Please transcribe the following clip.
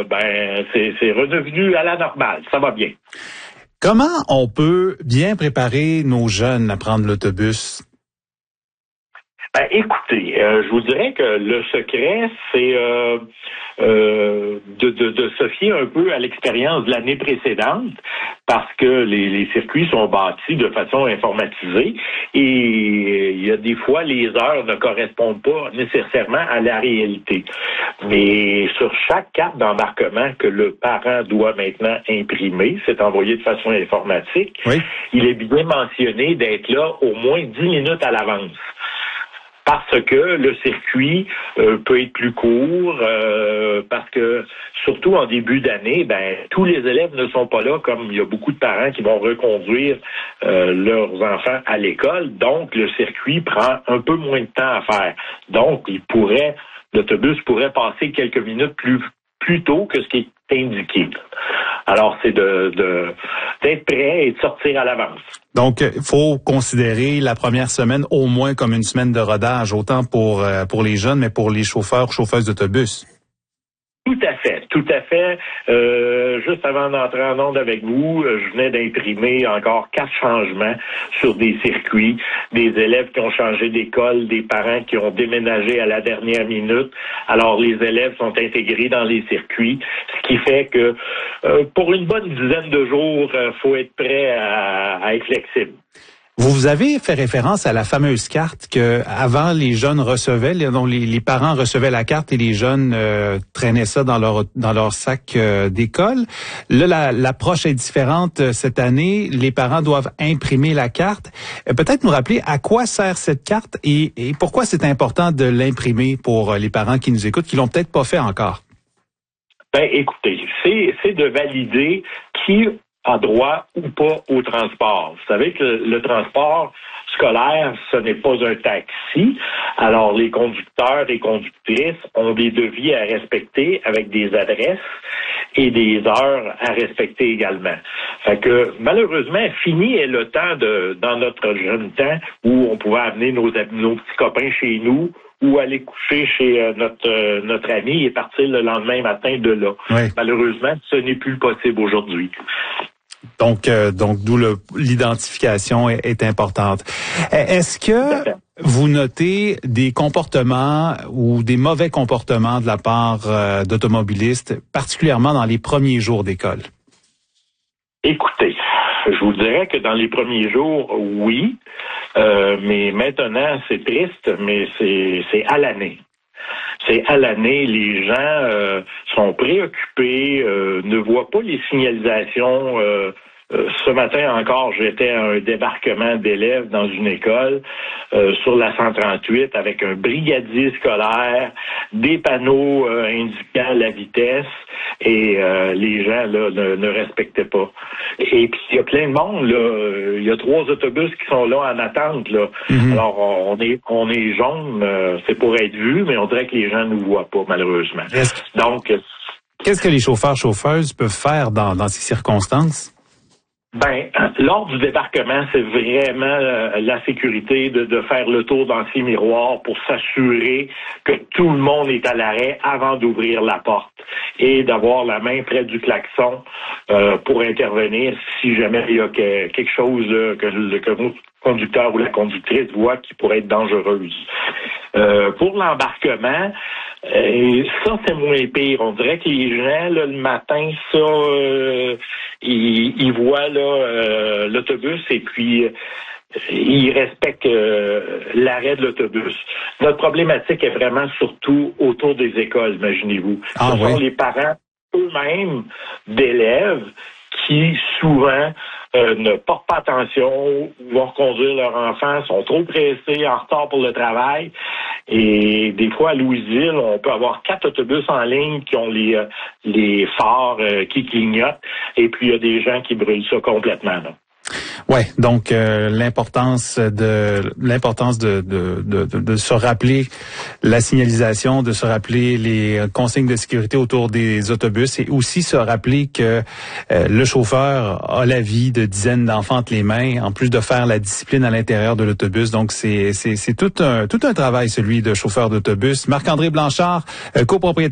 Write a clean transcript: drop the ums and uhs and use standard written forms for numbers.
c'est redevenu à la normale. Ça va bien. Comment on peut bien préparer nos jeunes à prendre l'autobus? Écoutez, je vous dirais que le secret, c'est de se fier un peu à l'expérience de l'année précédente, parce que les circuits sont bâtis de façon informatisée et il y a des fois les heures ne correspondent pas nécessairement à la réalité. Mais sur chaque carte d'embarquement que le parent doit maintenant imprimer, c'est envoyé de façon informatique, oui. Il est bien mentionné d'être là au moins 10 minutes à l'avance. Parce que le circuit peut être plus court, parce que surtout en début d'année, tous les élèves ne sont pas là, comme il y a beaucoup de parents qui vont reconduire leurs enfants à l'école. Donc, le circuit prend un peu moins de temps à faire. Donc, l'autobus pourrait passer quelques minutes plus tôt que ce qui est indiqué. Alors, c'est d'être prêt et de sortir à l'avance. Donc, il faut considérer la première semaine au moins comme une semaine de rodage, autant pour les jeunes, mais pour les chauffeuses d'autobus. Tout à fait. Juste avant d'entrer en onde avec vous, je venais d'imprimer encore 4 changements sur des circuits, des élèves qui ont changé d'école, des parents qui ont déménagé à la dernière minute. Alors, les élèves sont intégrés dans les circuits, ce qui fait que pour une bonne dizaine de jours, faut être prêt à être flexible. Vous avez fait référence à la fameuse carte que avant les jeunes recevaient, dont les parents recevaient la carte et les jeunes traînaient ça dans leur sac d'école. Là, l'approche est différente cette année. Les parents doivent imprimer la carte. Peut-être nous rappeler à quoi sert cette carte et pourquoi c'est important de l'imprimer pour les parents qui nous écoutent, qui l'ont peut-être pas fait encore. Écoutez, c'est de valider qui a droit ou pas au transport. Vous savez que le transport scolaire, ce n'est pas un taxi. Alors, les conducteurs et conductrices ont des devis à respecter avec des adresses et des heures à respecter également. Fait que, malheureusement, fini est le temps dans notre jeune temps où on pouvait amener nos petits copains chez nous ou aller coucher chez notre ami et partir le lendemain matin de là. Oui. Malheureusement, ce n'est plus possible aujourd'hui. Donc d'où l'identification est importante. Est-ce que vous notez des comportements ou des mauvais comportements de la part d'automobilistes, particulièrement dans les premiers jours d'école? Écoutez, je vous dirais que dans les premiers jours, oui, mais maintenant, c'est triste, mais c'est à l'année. C'est à l'année, les gens sont préoccupés, ne voient pas les signalisations. Ce matin encore, j'étais à un débarquement d'élèves dans une école sur la 138 avec un brigadier scolaire, des panneaux indiquant la vitesse et les gens là ne respectaient pas. Et puis il y a plein de monde là. Il y a 3 autobus qui sont là en attente là. Mm-hmm. Alors on est jaune, c'est pour être vu, mais on dirait que les gens ne nous voient pas malheureusement. Donc qu'est-ce que les chauffeurs-chauffeuses peuvent faire dans ces circonstances? Lors du débarquement, c'est vraiment la sécurité de faire le tour dans ces miroirs pour s'assurer que tout le monde est à l'arrêt avant d'ouvrir la porte et d'avoir la main près du klaxon pour intervenir si jamais il y a quelque chose que le conducteur ou la conductrice voit qui pourrait être dangereuse. Pour l'embarquement, ça c'est moins pire. On dirait que les gens là, le matin, ils voient là l'autobus et puis ils respectent l'arrêt de l'autobus. Notre problématique est vraiment surtout autour des écoles, imaginez-vous. Ce sont les parents eux-mêmes d'élèves qui souvent ne portent pas attention, vont reconduire leurs enfants, sont trop pressés, en retard pour le travail. Et des fois, à Louisville, on peut avoir 4 autobus en ligne qui ont les phares qui clignotent. Et puis, il y a des gens qui brûlent ça complètement. Là. Ouais, donc l'importance de se rappeler la signalisation, de se rappeler les consignes de sécurité autour des autobus et aussi se rappeler que le chauffeur a la vie de dizaines d'enfants entre les mains, en plus de faire la discipline à l'intérieur de l'autobus. Donc c'est tout un travail celui de chauffeur d'autobus. Marc-André Blanchard, copropriétaire